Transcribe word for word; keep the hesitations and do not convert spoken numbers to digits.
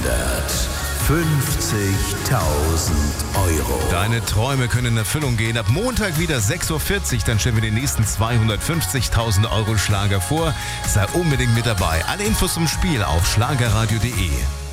Euro. Deine Träume können in Erfüllung gehen. Ab Montag wieder sechs Uhr vierzig, dann stellen wir den nächsten zweihundertfünfzigtausend Euro Schlager vor. Sei unbedingt mit dabei. Alle Infos zum Spiel auf schlagerradio punkt de.